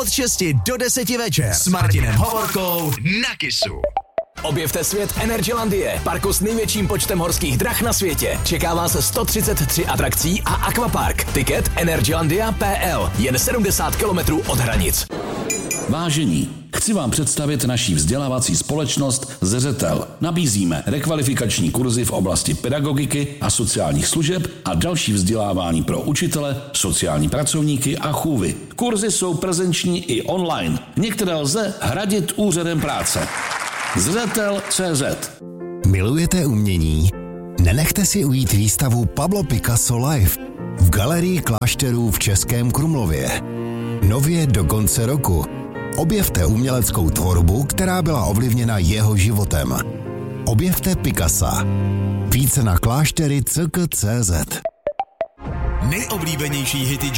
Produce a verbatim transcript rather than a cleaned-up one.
od šesti do deseti večer s Martinem Hovorkou na Kissu. Objevte svět Energylandie, parku s největším počtem horských drah na světě. Čeká vás sto třicet tři atrakcí a akvapark. Tiket energylandia tečka p l, jen sedmdesát kilometrů od hranic. Vážení, chci vám představit naší vzdělávací společnost Zřetel. Nabízíme rekvalifikační kurzy v oblasti pedagogiky a sociálních služeb a další vzdělávání pro učitele, sociální pracovníky a chůvy. Kurzy jsou prezenční i online. Některé lze hradit úřadem práce. Zřetel tečka cé zet. Milujete umění? Nenechte si ujít výstavu Pablo Picasso Live v Galerii klášterů v Českém Krumlově. Nově do konce roku. Objevte uměleckou tvorbu, která byla ovlivněna jeho životem. Objevte Picassa. Více na kláštery tečka cé zet. Nejoblíbenější hity